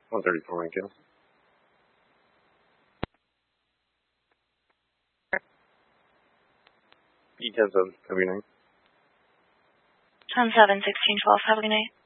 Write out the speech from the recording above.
134 Rankin. E10-7, have a good night. 10-7, 16-12, have a good night.